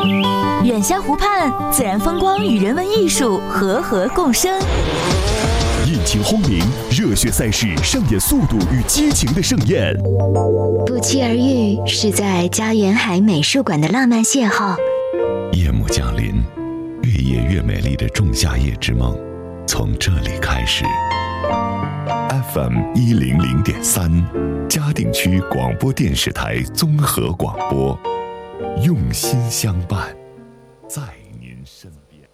远乡湖畔，自然风光与人文艺术和合共生。 引擎轰鸣，热血赛事上演速度与激情的盛宴。 不期而遇，是在家园海美术馆的浪漫邂逅。 夜幕降临，越夜越美丽的仲夏夜之梦，从这里开始。FM 100.3，嘉定区广播电视台综合广播，用心相伴，在您身边。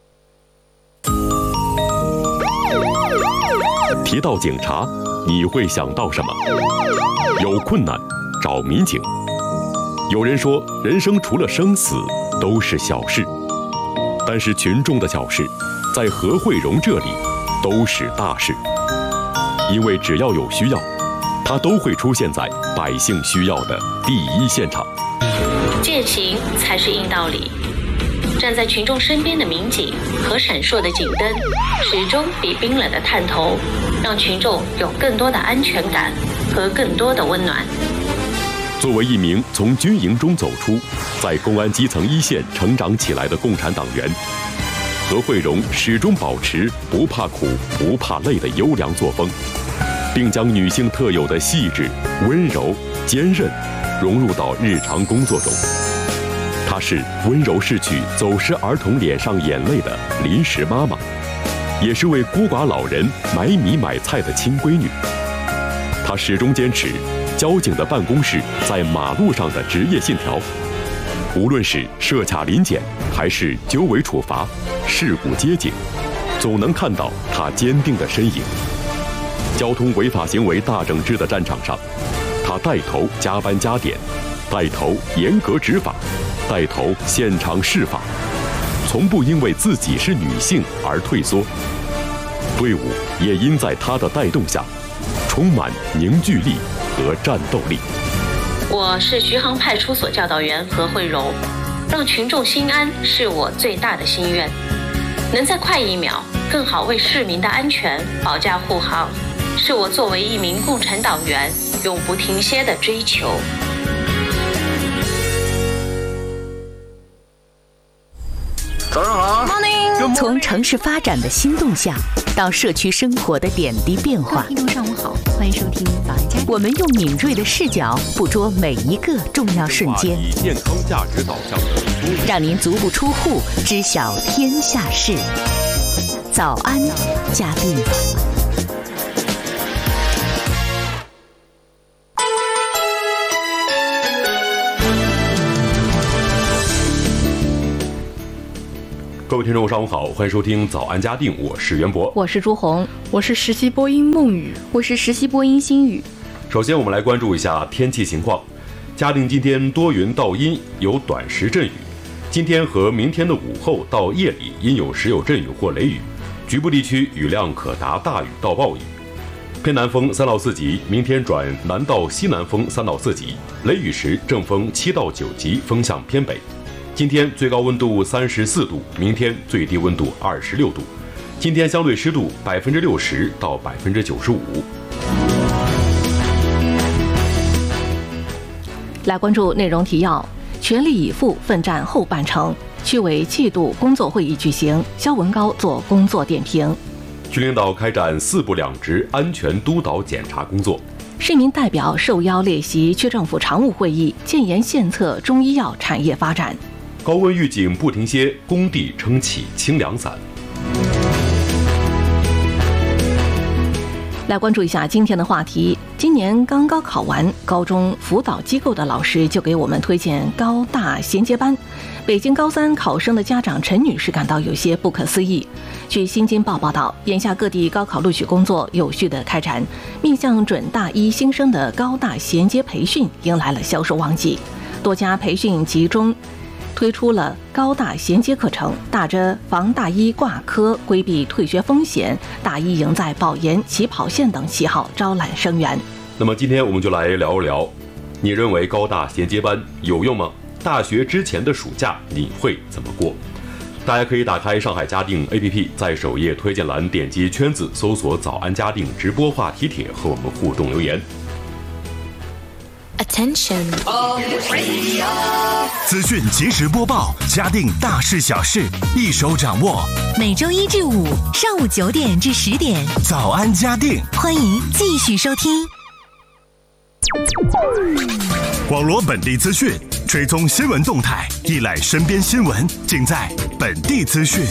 提到警察，你会想到什么？有困难找民警。有人说，人生除了生死都是小事，但是群众的小事，在何慧荣这里都是大事。因为只要有需要，他都会出现在百姓需要的第一现场。 践行才是硬道理。站在群众身边的民警和闪烁的警灯，始终比冰冷的探头让群众有更多的安全感和更多的温暖。 作为一名从军营中走出，在公安基层一线成长起来的共产党员，何慧荣始终保持不怕苦不怕累的优良作风，并将女性特有的细致、温柔、坚韧融入到日常工作中。她是温柔拭去走失儿童脸上眼泪的临时妈妈，也是为孤寡老人买米买菜的亲闺女。她始终坚持交警的办公室在马路上的职业信条，无论是设卡临检还是纠违处罚、事故接警，总能看到她坚定的身影。交通违法行为大整治的战场上，她带头加班加点，带头严格执法，带头现场释法，从不因为自己是女性而退缩。队伍也因在她的带动下，充满凝聚力和战斗力。 我是徐杭派出所教导员何慧荣，让群众心安是我最大的心愿。能再快一秒，更好为市民的安全保驾护航，是我作为一名共产党员永不停歇的追求。 早上好。 从城市发展的新动向到社区生活的点滴变化， 听众上午好，欢迎收听早安家。 我们用敏锐的视角捕捉每一个重要瞬间， 以健康价值导向的让您足不出户知晓天下事。早安，嘉宾。 各位听众上午好，欢迎收听早安嘉定，我是袁博， 我是朱红，我是实习播音孟雨， 我是实习播音新雨。 首先我们来关注一下天气情况。嘉定今天多云到阴，有短时阵雨，今天和明天的午后到夜里阴有时有阵雨或雷雨，局部地区雨量可达大雨到暴雨。偏南风3到4级，明天转南到西南风3到4级，雷雨时阵风7到9级，风向偏北。今天最高温度34度，明天最低温度26度。今天相对湿度60%到95%。 来关注内容提要：全力以赴奋战后半程，区委季度工作会议举行，肖文高做工作点评。 区领导开展4部2职安全督导检查工作。 市民代表受邀列席区政府常务会议，建言献策中医药产业发展。 高温预警不停歇，工地撑起清凉伞。 来关注一下今天的话题。今年刚高考完，高中辅导机构的老师就给我们推荐高大衔接班。北京高3考生的家长陈女士感到有些不可思议。据新京报报道，眼下各地高考录取工作有序的开展，面向准大一新生的高大衔接培训迎来了销售旺季，多家培训集中推出了高大衔接课程，打着防大一挂科、规避退学风险、大一赢在保研起跑线等旗号招揽生源。 那么今天我们就来聊一聊，你认为高大衔接班有用吗？大学之前的暑假你会怎么过？大家可以打开上海嘉定 APP， 在首页推荐栏点击圈子搜索早安嘉定直播话题帖和我们互动留言。 Attention. 资讯及时播报，嘉定大事小事一手掌握。 每周1至5上午9点至10点， 早安嘉定， 欢迎继续收听。 网罗本地资讯，追踪新闻动态，一览身边新闻，尽在本地资讯。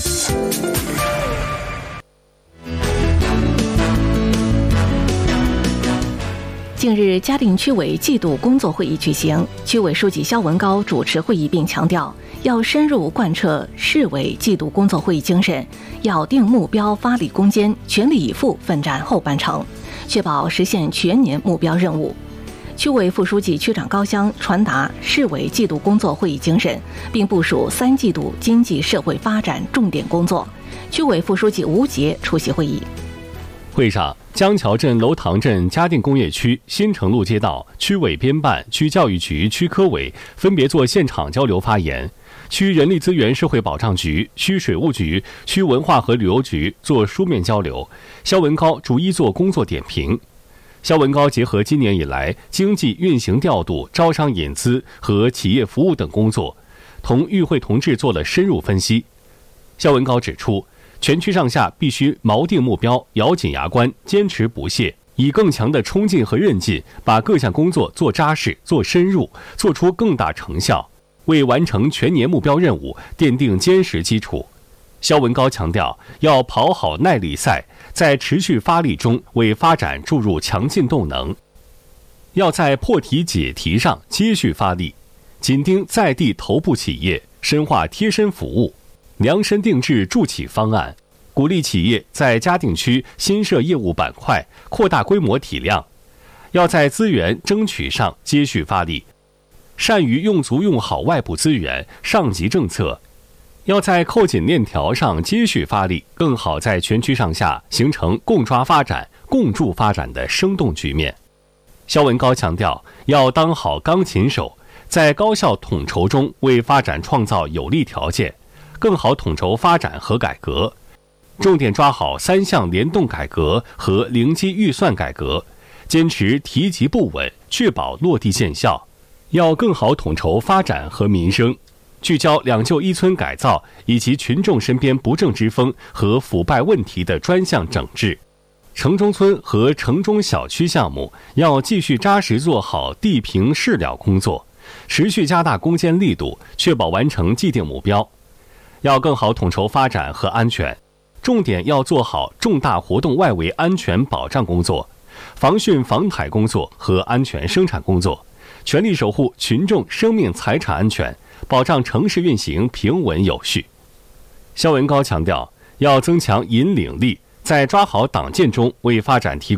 近日，嘉定区委季度工作会议举行，区委书记肖文高主持会议并强调，要深入贯彻市委季度工作会议精神，要定目标、发力攻坚，全力以赴奋战后半程，确保实现全年目标任务。区委副书记、区长高湘传达市委季度工作会议精神，并部署3季度经济社会发展重点工作。区委副书记吴杰出席会议。 会上，江桥镇楼塘镇嘉定工业区新城路街道区委编办、区教育局、区科委分别做现场交流发言，区人力资源社会保障局、区水务局、区文化和旅游局做书面交流。肖文高逐一做工作点评。肖文高结合今年以来经济运行调度、招商引资和企业服务等工作，同与会同志做了深入分析。肖文高指出，全区上下必须锚定目标，咬紧牙关，坚持不懈，以更强的冲劲和韧劲，把各项工作做扎实、做深入，做出更大成效，为完成全年目标任务奠定坚实基础。肖文高强调，要跑好耐力赛，在持续发力中为发展注入强劲动能，要在破题解题上接续发力，紧盯在地头部企业，深化贴身服务，量身定制助企方案，鼓励企业在嘉定区新设业务板块，扩大规模体量。要在资源争取上接续发力，善于用足用好外部资源、上级政策。要在扣紧链条上接续发力，更好在全区上下形成共抓发展、共筑发展的生动局面。肖文高强调，要当好钢琴手，在高效统筹中为发展创造有利条件，更好统筹发展和改革，重点抓好3项联动改革和零基预算改革，坚持提及不稳，确保落地见效。要更好统筹发展和民生，聚焦2旧1村改造以及群众身边不正之风和腐败问题的专项整治。城中村和城中小区项目要继续扎实做好地平事了工作，持续加大攻坚力度，确保完成既定目标。要更好统筹发展和安全，重点要做好重大活动外围安全保障工作、防汛防台工作和安全生产工作，全力守护群众生命财产安全，保障城市运行平稳有序。肖文高强调，要增强引领力，在抓好党建中为发展提供